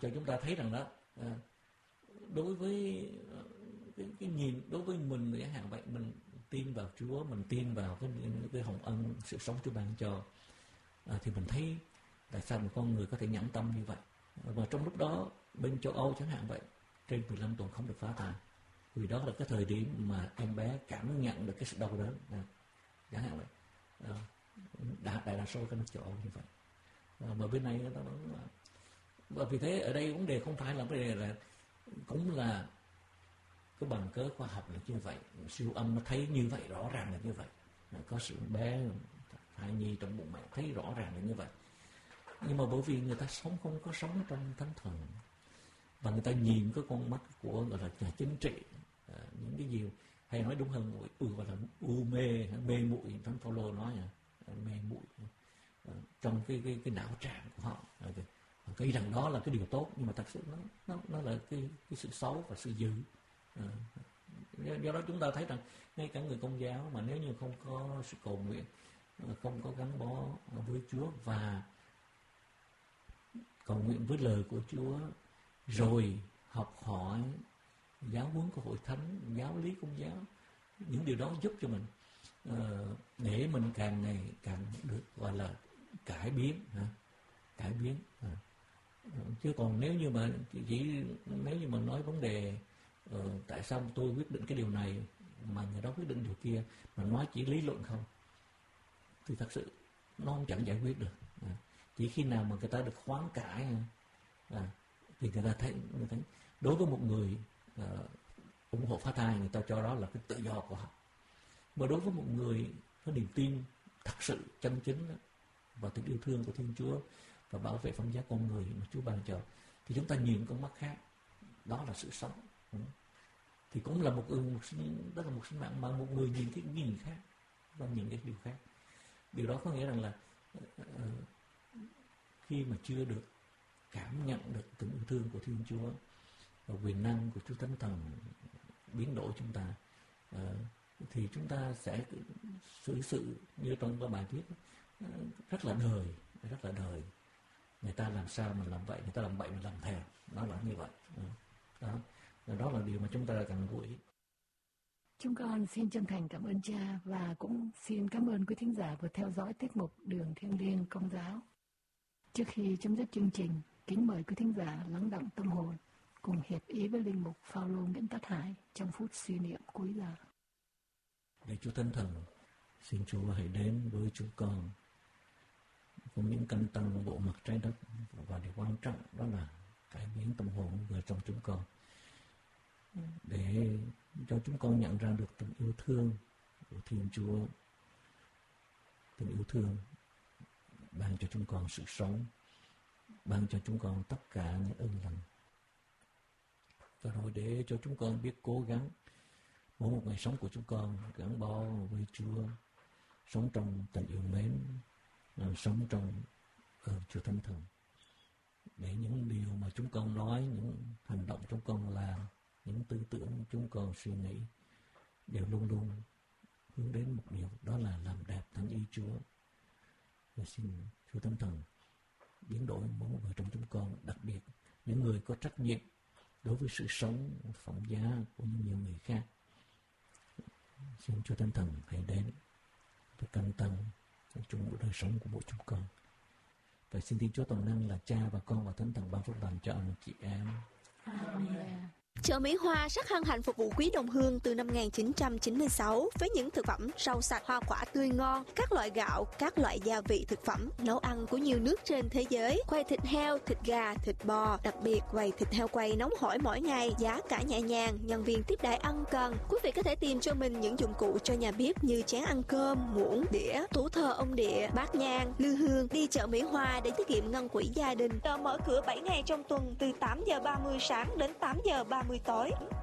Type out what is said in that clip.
cho chúng ta thấy rằng đó, đối với cái nhìn đối với mình chẳng hạn vậy, mình tin vào Chúa, mình tin vào cái hồng ân sự sống Chúa ban cho, thì mình thấy tại sao một con người có thể nhẫn tâm như vậy. Và trong lúc đó bên châu Âu chẳng hạn vậy, trên 15 tuần không được phá thai, vì đó là cái thời điểm mà em bé cảm nhận được cái sự đau đớn, chẳng hạn vậy. Đại đa số các nước châu Âu như vậy. Mà bên này người ta nói là, và vì thế ở đây vấn đề không phải là vấn đề là, cũng là cái bằng cớ khoa học là như vậy, siêu âm nó thấy như vậy, rõ ràng là như vậy, có sự bé thai nhi trong bụng mẹ thấy rõ ràng là như vậy. Nhưng mà bởi vì người ta không có sống trong thánh thần, và người ta nhìn cái con mắt của gọi là nhà chính trị, những cái gì hay nói đúng hơn gọi là mê muội, Thánh Phaolô nói mê muội trong cái não trạng của họ. Họ nghĩ rằng đó là cái điều tốt, nhưng mà thật sự nó là cái sự xấu và sự dữ. Do đó chúng ta thấy rằng ngay cả người Công giáo mà nếu như không có sự cầu nguyện, không có gắn bó với Chúa và cầu nguyện với lời của Chúa, rồi học hỏi giáo huấn của hội thánh, giáo lý Công giáo, những điều đó giúp cho mình để mình càng ngày càng được gọi là cải biến. Chứ còn nếu như mà nói vấn đề tại sao tôi quyết định cái điều này mà người đó quyết định điều kia, mà nói chỉ lý luận không, thì thật sự nó không chẳng giải quyết được. Chỉ khi nào mà người ta được khoán cải thì người ta thấy đối với một người ủng hộ phá thai, người ta cho đó là cái tự do của họ. Mà đối với một người có niềm tin thật sự chân chính đó, và tình yêu thương của Thiên Chúa và bảo vệ phẩm giá con người mà Chúa ban cho, thì chúng ta nhìn con mắt khác, đó là sự sống. Thì cũng là đó là một sinh mạng mà một người nhìn cái nhìn khác và nhìn cái điều khác. Điều đó có nghĩa rằng là khi mà chưa được cảm nhận được tình yêu thương của Thiên Chúa và quyền năng của Chúa Thánh Thần biến đổi chúng ta, thì chúng ta sẽ xử sự như trong cái bài viết, rất là đời. Người ta làm sao mình làm vậy, người ta làm vậy mình làm theo, nó là như vậy. Đó là điều mà chúng ta cần lưu ý. Chúng con xin chân thành cảm ơn cha, và cũng xin cảm ơn quý thính giả vừa theo dõi tiết mục Đường Thiêng Liêng Công giáo. Trước khi chấm dứt chương trình, kính mời quý thính giả lắng đọng tâm hồn cùng hiệp ý với linh mục Phaolô Nguyễn Tất Hải trong phút suy niệm cuối giờ. Để Chúa Thánh Thần, xin Chúa hãy đến với chúng con cùng những căn tăng bộ mặt trái đất, và điều quan trọng đó là cải biến tâm hồn người trong chúng con, để cho chúng con nhận ra được tình yêu thương của Thiên Chúa, tình yêu thương ban cho chúng con sự sống, ban cho chúng con tất cả những ơn lành, và rồi để cho chúng con biết cố gắng mỗi một ngày sống của chúng con gắn bó với Chúa, sống trong tình yêu mến, sống trong Chúa Thánh Thần, để những điều mà chúng con nói, những hành động chúng con làm, những tư tưởng chúng con suy nghĩ đều luôn luôn hướng đến một điều, đó là làm đẹp thánh ý Chúa. Và xin Chúa Thánh Thần biến đổi mỗi một người trong chúng con, đặc biệt những người có trách nhiệm đối với sự sống phẩm giá của nhiều người khác. Xin Chúa Thánh Thần hãy đến với căn tăng trong đời sống của mỗi chúng con. Và xin Thiên Chúa Toàn Năng là Cha và Con và Thánh Thần ban phước lành cho anh chị em. Amen. Chợ Mỹ Hoa rất hân hạnh phục vụ quý đồng hương từ năm 1996 với những thực phẩm rau sạch, hoa quả tươi ngon, các loại gạo, các loại gia vị thực phẩm, nấu ăn của nhiều nước trên thế giới, quay thịt heo, thịt gà, thịt bò, đặc biệt quầy thịt heo quay nóng hổi mỗi ngày, giá cả nhẹ nhàng, nhân viên tiếp đãi ân cần. Quý vị có thể tìm cho mình những dụng cụ cho nhà bếp như chén ăn cơm, muỗng, đĩa, tủ thờ ông địa, bát nhang, lư hương. Đi chợ Mỹ Hoa để tiết kiệm ngân quỹ gia đình. Chợ mở cửa 7 ngày trong tuần từ 8 giờ 30 sáng đến 8 giờ 30 tối.